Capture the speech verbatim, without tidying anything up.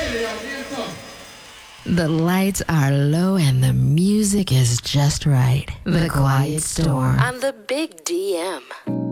The lights are low and the music is just right. The Quiet Storm on the Big D M.